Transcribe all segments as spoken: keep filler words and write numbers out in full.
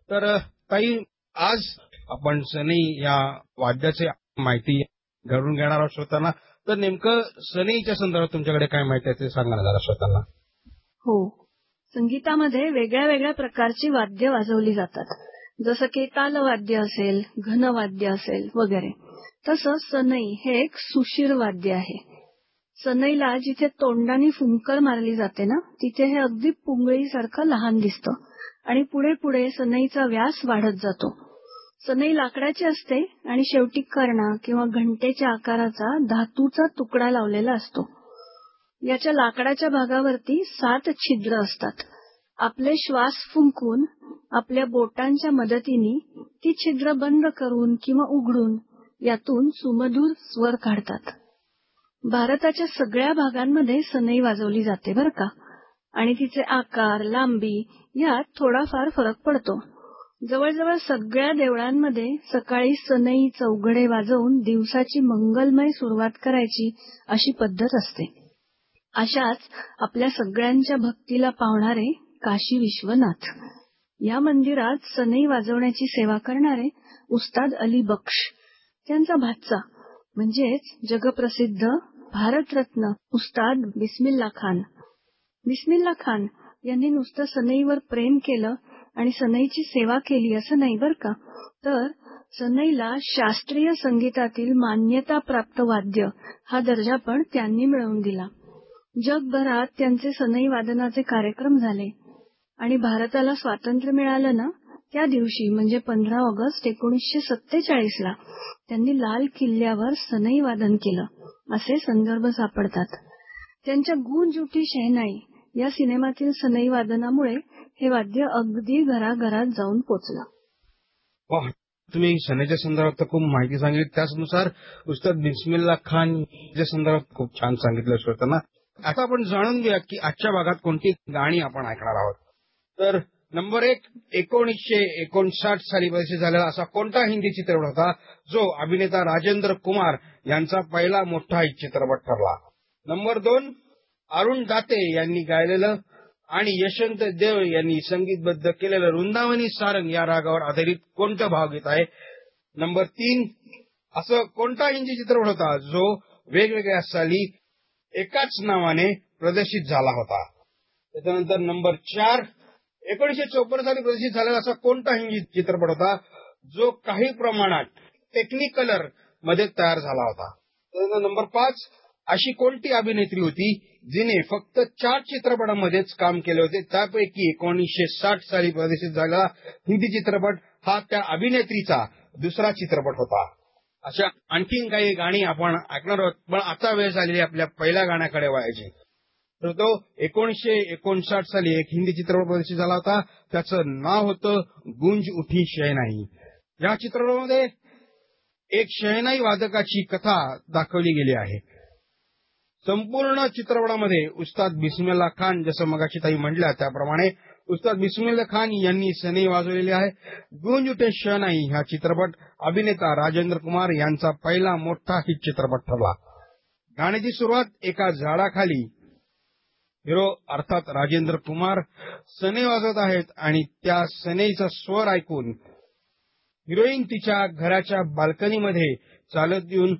तर अ, ताई आज आपण सनई या वाद्याची माहिती घडून घेणार आहोत श्रोत्यांना. तर नेमकं सनईच्या संदर्भात तुमच्याकडे काय माहिती आहे ते सांगा ना जरा श्रोत्यांना. हो. संगीतामध्ये वेगळ्या वेगळ्या प्रकारची वाद्य वाजवली जातात. जसं की तालवाद्य असेल, घनवाद्य असेल वगैरे. तसं सनई हे एक सुशीर वाद्य आहे. सनईला जिथे तोंडाने फुंकर मारली जाते ना, तिथे हे अगदी पुंगळीसारखं लहान दिसतं आणि पुढे पुढे सनईचा व्यास वाढत जातो. सनई लाकडाची असते आणि शेवटी कर्णा किंवा घंटेच्या आकाराचा धातूचा तुकडा लावलेला असतो. याच्या लाकडाच्या भागावरती सात छिद्र असतात. आपले श्वास फुंकून आपल्या बोटांच्या मदतीने ती छिद्र बंद करून किंवा उघडून यातून सुमधुर स्वर काढतात. भारताच्या सगळ्या भागांमध्ये सनई वाजवली जाते बरं का, आणि तिचे आकार, लांबी यात थोडाफार फरक पडतो. जवळजवळ सगळ्या देवळांमध्ये सकाळी सनई चौघडे वाजवून दिवसाची मंगलमय सुरुवात करायची अशी पद्धत असते. अशाच आपल्या सगळ्यांच्या भक्तीला पावणारे काशी विश्वनाथ या मंदिरात सनई वाजवण्याची सेवा करणारे उस्ताद अली बक्ष, त्यांचा भाचा म्हणजेच जगप्रसिद्ध भारतरत्न उस्ताद बिस्मिल्ला खान. बिस्मिल्ला खान यांनी नुसतं सनईवर प्रेम केलं आणि सनईची सेवा केली असं नाही बरं का, तर सनईला शास्त्रीय संगीतातील मान्यताप्राप्त वाद्य हा दर्जा पण त्यांनी मिळवून दिला. जगभरात त्यांचे सनई वादनाचे कार्यक्रम झाले आणि भारताला स्वातंत्र्य मिळालं ना, त्या दिवशी म्हणजे पंधरा ऑगस्ट एकोणीसशे सत्तेचाळीस ला त्यांनी लाल किल्ल्यावर सनई वादन केलं असे संदर्भ सापडतात. त्यांच्या गूंज उठी शहनाई या सिनेमातील सनई वादनामुळे हे वाद्य अगदी घराघरात जाऊन पोचलं. वाह, तुम्ही सनईच्या संदर्भात खूप माहिती सांगितली. त्याचनुसार उस्ताद बिस्मिल्ला खान या संदर्भात खूप छान सांगितलं श्रोत्यांना. आता आपण जाणून घेऊया की आजच्या भागात कोणती गाणी आपण ऐकणार आहोत. तर नंबर एक, एकोणीसशे एकोणसाठ साली प्रदर्शित झालेला असा कोणता हिंदी चित्रपट होता जो अभिनेता राजेंद्र कुमार यांचा पहिला मोठा हिट चित्रपट ठरला. नंबर दोन, अरुण दाते यांनी गायलेलं आणि यशवंत देव यांनी संगीतबद्ध केलेलं वृंदावनी सारंग या रागावर आधारित कोणतं भावगीत आहे. नंबर तीन, असं कोणता हिंदी चित्रपट होता जो वेगवेगळ्या साली एकाच नावाने प्रदर्शित झाला होता. त्याच्यानंतर नंबर चार, एकोणीसशे चौपन्न साली प्रदर्शित झालेला असा कोणता हिंदी चित्रपट होता जो काही प्रमाणात टेक्निकलर मध्ये तयार झाला होता. त्यानंतर नंबर पाच, अशी कोणती अभिनेत्री होती जिने फक्त चार चित्रपटांमध्येच काम केले होते. त्यापैकी एकोणीसशे साठ साली प्रदर्शित झालेला हिंदी चित्रपट हा त्या अभिनेत्रीचा दुसरा चित्रपट होता. अशा आणखीन काही गाणी आपण ऐकणार आहोत, पण आता वेळ झालेली आपल्या पहिल्या गाण्याकडे वळायची. तर तो एकोणीसशे एकोणसाठ साली एक हिंदी चित्रपट प्रदर्शित झाला होता. त्याचं नाव होतं गुंज उठी शहनाई. या चित्रपटामध्ये एक शहनाई वादकाची कथा दाखवली गेली आहे. संपूर्ण चित्रपटामध्ये उस्ताद बिस्मिल्ला खान, जसं मगाशी ताई म्हटल्या त्याप्रमाणे उस्ताद बिस्मिल्ला खान यांनी सनई वाजवलेली आहे. गुंज उठे शहनाई हा चित्रपट अभिनेता राजेंद्र कुमार यांचा पहिला मोठा हिट चित्रपट ठरला. गाण्याची सुरुवात एका झाडाखाली हिरो अर्थात राजेंद्र कुमार सनई वाजवत आहेत आणि त्या सनईचा स्वर ऐकून हिरोईन तिच्या घराच्या बाल्कनीमध्ये चालत येऊन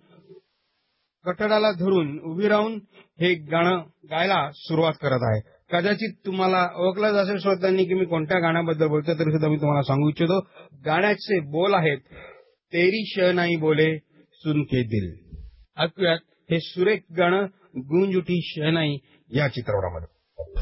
कठडाला धरून उभी राहून हे गाणं गायला सुरुवात करत आहे. कदाचित तुम्हाला ओळखलं असेल श्रोत्यांनी की मी कोणत्या गाण्याबद्दल बोलतोय, तरी सुद्धा मी तुम्हाला सांगू इच्छितो. गाण्याचे बोल आहेत, तेरी शहनाई बोले सुन के दिल. ऐकूयात हे सुरेख गाणं गुंज उठी शहनाई या चित्रपटामध्ये.